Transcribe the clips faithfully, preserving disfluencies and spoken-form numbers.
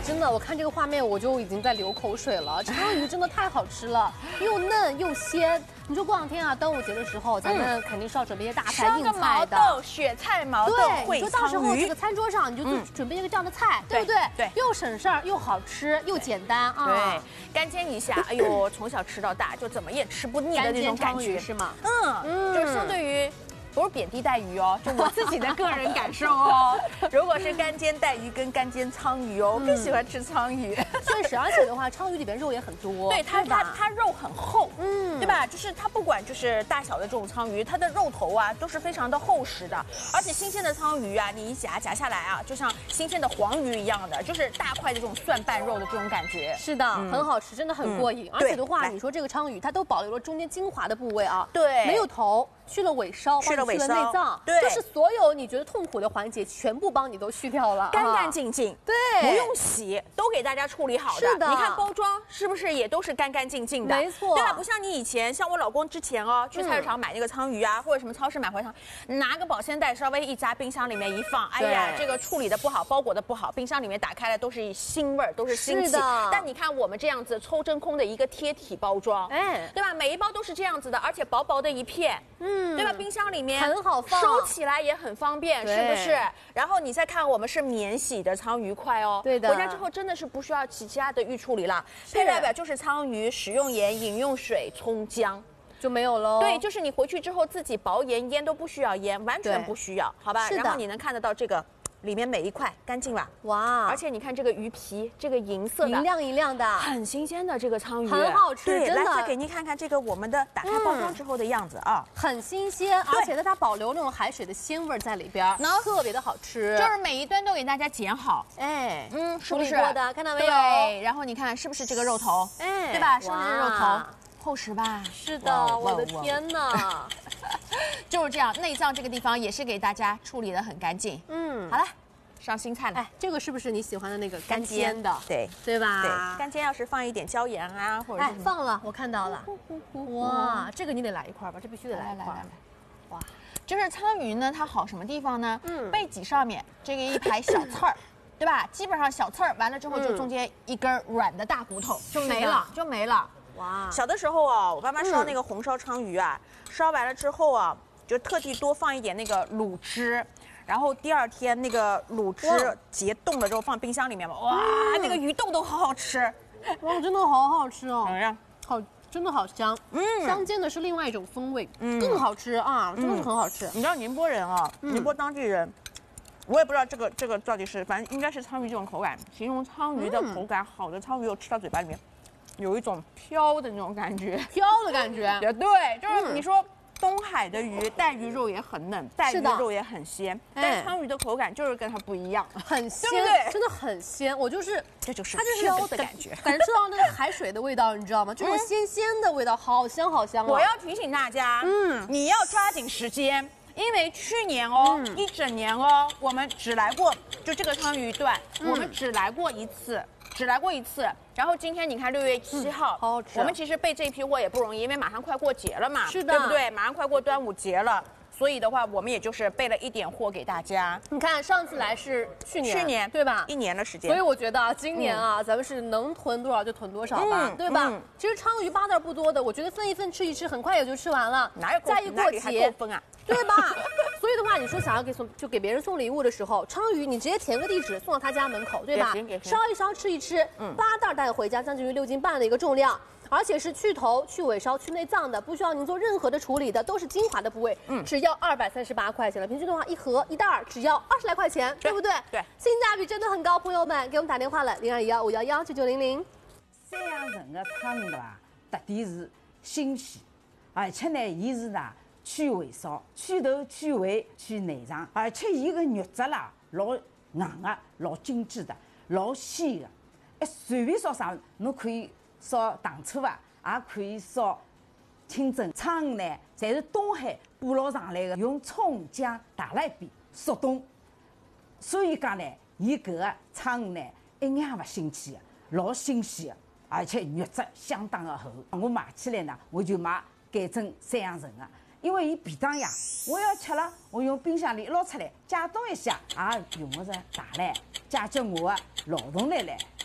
真的，我看这个画面我就已经在流口水了。鲳鱼真的太好吃了，又嫩又鲜。你说过两天啊，端午节的时候，咱们肯定是要准备一些大菜、硬菜的。 毛豆、雪菜、毛豆、 对，你说到时候这个餐桌上你就准备一个这样的菜，对不对？ 对， 又省事儿，又好吃，又简单啊。 对，干煎一下，哎呦，从小吃到大，就怎么也吃不腻的那种感觉， 是吗？ 嗯，就是相对于。不是贬低带鱼哦，就我自己的个人感受哦。如果是干煎带鱼跟干煎鲳鱼哦，我更喜欢吃鲳鱼。 确实，而且的话，鲳鱼里边肉也很多， 对它它它肉很厚，嗯，对吧？就是它不管就是大小的这种鲳鱼，它的肉头啊都是非常的厚实的，而且新鲜的鲳鱼啊，你一夹夹下来啊，就像新鲜的黄鱼一样的，就是大块的这种蒜瓣肉的这种感觉。 是的，很好吃，真的很过瘾。而且的话，你说这个鲳鱼它都保留了中间精华的部位啊， 对， 没有头。去了尾梢，去了内脏， 对， 就是所有你觉得痛苦的环节，全部帮你都去掉了， 干干净净， 对， 不用洗，都给大家处理好的。 是的， 你看包装是不是也都是干干净净的？ 没错， 对吧？不像你以前，像我老公之前哦，去菜市场买那个鲳鱼啊，或者什么超市买回来，拿个保鲜袋稍微一扎，冰箱里面一放，哎呀，这个处理的不好，包裹的不好，冰箱里面打开来都是腥味儿，都是腥气。但你看我们这样子抽真空的一个贴体包装，哎，对吧？每一包都是这样子的，而且薄薄的一片，嗯，对吧？冰箱里。 很好放， 收起来也很方便，是不是？然后你再看，我们是免洗的鲳鱼块哦。 对的。 回家之后真的是不需要其他的预处理了，配料表就是鲳鱼、食用盐、饮用水、葱姜就没有喽。 对，就是你回去之后自己薄盐，腌都不需要腌，完全不需要，好吧？ 是的。 然后你能看得到这个。里面每一块干净吧？ 哇！ 而且你看这个鱼皮，这个银色的， 银亮银亮的， 很新鲜的这个鲳鱼， 很好吃，真的。 来，再给您看看这个我们的打开包装之后的样子啊， 很新鲜，而且呢它保留那种海水的鲜味在里边，特别的好吃。 就是每一端都给大家剪好， 哎， 嗯， 处理过的，看到没有？ 对，然后你看是不是这个肉头？哎，对吧？是不是肉头？厚实吧？ 是的，我的天哪！ 就是这样，内脏这个地方也是给大家处理的很干净。嗯，好了。上新菜了，哎， 这个是不是你喜欢的那个干煎的？ 对， 对吧？ 对，干煎要是放一点椒盐啊，或者哎，放了，我看到了。哇，这个你得来一块吧，这必须得来一块。 哇，就是鲳鱼呢，它好什么地方呢？嗯，背脊上面这个一排小刺儿，对吧？基本上小刺儿完了之后，就中间一根软的大骨头就没了，就没了。哇，小的时候啊，我爸妈烧那个红烧鲳鱼啊，烧完了之后啊，就特地多放一点那个卤汁。然后第二天那个卤汁结冻了之后放冰箱里面嘛，哇，那个鱼冻都好好吃， 哇，真的好好吃哦， 怎么样？ 好，真的好香，嗯，香煎的是另外一种风味，嗯，更好吃啊，真的是很好吃。 你知道宁波人啊，宁波当地人，我也不知道这个这个到底是，反正应该是鲳鱼这种口感，形容鲳鱼的口感好的鲳鱼，我吃到嘴巴里面有一种飘的那种感觉， 飘的感觉， 也对，就是你说。东海的鱼带鱼肉也很嫩，带鱼肉也很鲜，但鲳鱼的口感就是跟它不一样， 很鲜，真的很鲜。我就是， 这就是它就是飘的感觉， 感觉吃到那个海水的味道，你知道吗？这种鲜鲜的味道，好香好香啊！ 我要提醒大家，嗯，你要抓紧时间，因为去年哦，一整年哦，我们只来过就这个鲳鱼段，我们只来过一次。只来过一次，然后今天你看六月七号， 好好吃。 我们其实备这一批货也不容易，因为马上快过节了嘛， 是的， 对不对？马上快过端午节了，所以的话，我们也就是备了一点货给大家。 你看上次来是去年， 去年对吧？ 一年的时间。 所以我觉得啊，今年啊，咱们是能囤多少就囤多少吧，对吧？其实鲳鱼八袋不多的，我觉得分一份吃一吃，很快也就吃完了。 哪有再一过节够分啊？ 对吧？所以的话，你说想要给送就给别人送礼物的时候，鲳鱼你直接填个地址送到他家门口，对吧？烧一烧吃一吃，嗯，八袋带回家，将近于六斤半的一个重量，而且是去头、去尾梢、去内脏的，不需要您做任何的处理的，都是精华的部位，嗯，只要二百三十八块钱了。平均的话，一盒一袋只要二十来块钱，对不对？ 对， 性价比真的很高，朋友们，给我们打电话了，零二一幺五幺幺九九零零。 三阳人的汤对吧？特点是新鲜，而且呢，伊是呢。去尾梢、去头、去尾、去内脏，而且伊个肉质啦，老硬个、老精致的、老鲜个。哎，随便烧啥，侬可以烧糖醋啊，也可以烧清蒸。鲳鱼呢，侪是东海捕捞上来的，用葱姜打了一遍速冻。所以讲呢，伊搿个鲳鱼呢，一眼也勿新鲜个，老新鲜个，而且肉质相当的厚。我买起来呢，我就买改成三阳人个。因为伊便当呀，我要吃了，我用冰箱里捞出来解冻一下，也用的是大来，解决我的劳动力来。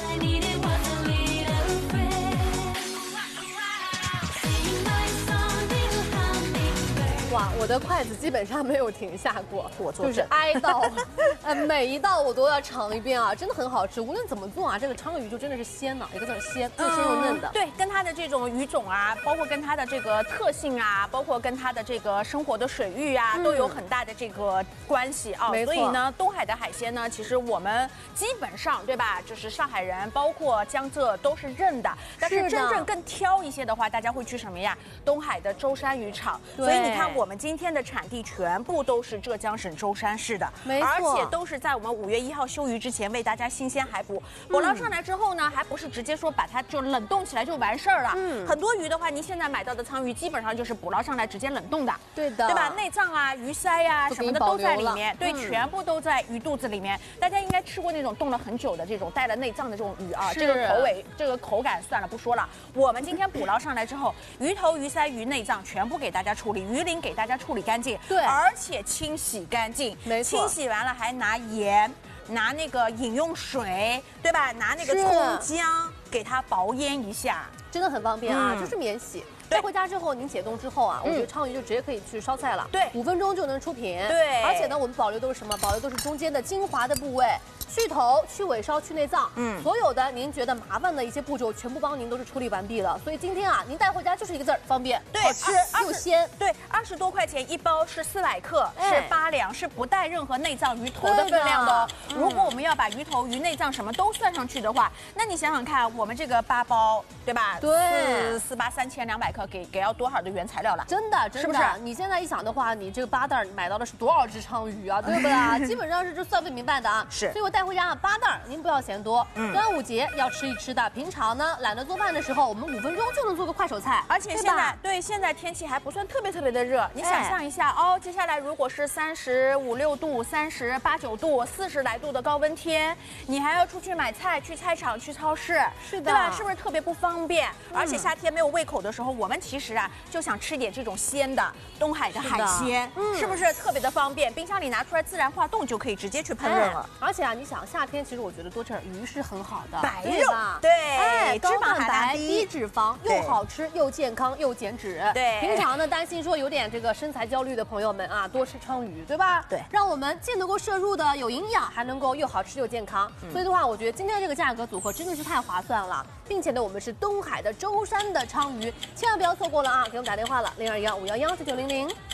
哇，我的筷子基本上没有停下过， 我做就是挨到，呃，每一道我都要尝一遍啊，真的很好吃。无论怎么做啊，这个鲳鱼就真的是鲜呢，一个字鲜，又鲜又嫩的。 对，跟它的这种鱼种啊，包括跟它的这个特性啊，包括跟它的这个生活的水域啊，都有很大的这个关系啊。 没错。 所以呢，东海的海鲜呢，其实我们基本上对吧，就是上海人，包括江浙都是认的。但是真正更挑一些的话，大家会去什么呀？东海的舟山渔场。所以你看我。我们今天的产地全部都是浙江省舟山市的， 没错， 而且都是在我们五月一号休渔之前为大家新鲜海捕。捕捞上来之后呢，还不是直接说把它就冷冻起来就完事儿了。嗯，很多鱼的话，您现在买到的鲳鱼基本上就是捕捞上来直接冷冻的。 对的， 对吧？内脏啊、鱼鳃呀、什么的都在里面，对，全部都在鱼肚子里面。大家应该吃过那种冻了很久的这种带了内脏的这种鱼啊，这个口味、这个口感算了不说了。我们今天捕捞上来之后，鱼头、鱼鳃、鱼内脏全部给大家处理，鱼鳞给大家处理干净， 对， 而且清洗干净， 没错， 清洗完了还拿盐，拿那个饮用水，对吧？拿那个葱姜给它薄腌一下， 真的很方便啊，这是免洗。带回家之后，您解冻之后啊，我觉得鲳鱼就直接可以去烧菜了， 对， 五分钟就能出品， 对， 而且呢，我们保留都是什么？保留都是中间的精华的部位。去头、去尾梢、去内脏，嗯，所有的您觉得麻烦的一些步骤，全部帮您都是处理完毕了。所以今天啊，您带回家就是一个字儿，方便， 对， 好吃又鲜。 对，二十多块钱一包是四百克，是八两，是不带任何内脏鱼头的分量的哦。如果我们要把鱼头、鱼内脏什么都算上去的话，那你想想看，我们这个八包，对吧？ 对， 四八三千两百克，给给要多少的原材料了？ 真的，真的，是不是？你现在一想的话，你这个八袋买到的是多少只鲳鱼啊？对不对？基本上是这算不明白的啊。 是， 所以我带回家啊，八袋。您不要嫌多，嗯，端午节要吃一吃的。平常呢，懒得做饭的时候，我们五分钟就能做个快手菜。 而且现在 对, 对现在天气还不算特别特别的热，你想象一下、哎、哦，接下来如果是三十五六度、三十八九度、四十来度的高温天，你还要出去买菜、去菜场、去超市， 是的， 对吧？是不是特别不方便？嗯、而且夏天没有胃口的时候，我们其实啊就想吃点这种鲜的东海的海鲜，是, 嗯、是不是特别的方便？冰箱里拿出来自然化冻就可以直接去烹饪了。 哎、而且啊，你想夏天其实我觉得多吃点鱼是很好的， 白肉对， 哎， 高蛋白低脂肪，又好吃又健康又减脂。 对， 平常呢担心说有点这个身材焦虑的朋友们啊，多吃鲳鱼，对吧？ 对， 让我们既能够摄入的有营养，还能够又好吃又健康。嗯、所以的话，我觉得今天这个价格组合真的是太划算了，并且呢，我们是东海的舟山的鲳鱼，千万不要错过了啊！给我们打电话了，零二幺五幺幺九九零零。